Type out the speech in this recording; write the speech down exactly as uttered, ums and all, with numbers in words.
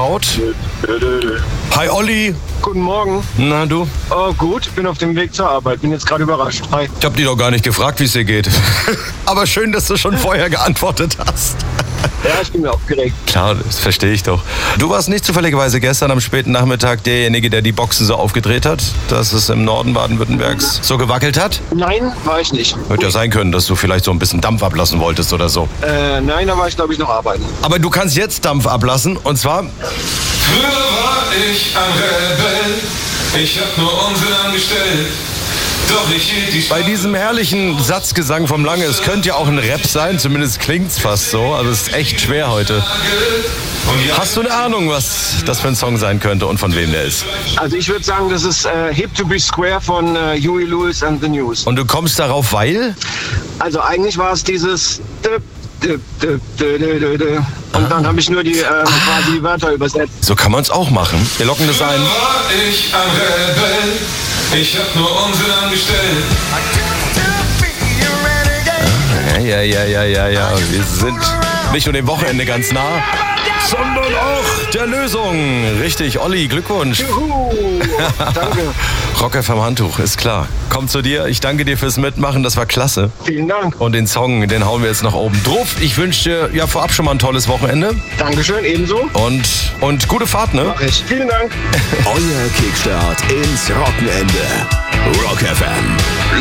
getraut? Hi Olli. Guten Morgen. Na du? Oh gut, bin auf dem Weg zur Arbeit. Bin jetzt gerade überrascht. Hi. Ich hab dich doch gar nicht gefragt, wie es dir geht. Aber schön, dass du schon vorher geantwortet hast. Ja, ich bin mir aufgeregt. Klar, das verstehe ich doch. Du warst nicht zufälligerweise gestern am späten Nachmittag derjenige, der die Boxen so aufgedreht hat, dass es im Norden Baden-Württembergs so gewackelt hat? Nein, war ich nicht. Hätte ja sein können, dass du vielleicht so ein bisschen Dampf ablassen wolltest oder so. Äh, nein, da war ich, glaube ich, noch arbeiten. Aber du kannst jetzt Dampf ablassen und zwar... Früher war ich ein Rebell, ich hab nur Unsinn angestellt. Doch ich hielt die Bei diesem herrlichen Satzgesang vom Lange, es könnte ja auch ein Rap sein, zumindest klingt's fast so, also es ist echt schwer heute. Hast du eine Ahnung, was das für ein Song sein könnte und von wem der ist? Also ich würde sagen, das ist äh, Hip to be Square von äh, Huey Lewis and the News. Und du kommst darauf, weil? Also eigentlich war es dieses... Und dann habe ich nur die, äh, quasi die Wörter übersetzt. So kann man es auch machen. Wir locken das ein. Früher war ich ein Rebell, ich hab nur Unsinn angestellt. Ja, ja, ja, ja, ja. Wir sind nicht nur dem Wochenende ganz nah, sondern auch der Lösung. Richtig, Olli, Glückwunsch. Juhu, danke. Rock F M Handtuch, ist klar. Komm zu dir. Ich danke dir fürs Mitmachen, das war klasse. Vielen Dank. Und den Song, den hauen wir jetzt nach oben drauf. Ich wünsche dir ja vorab schon mal ein tolles Wochenende. Dankeschön, ebenso. Und, und gute Fahrt, ne? Mach ich. Vielen Dank. Euer Kickstart ins Wochenende. Rock F M.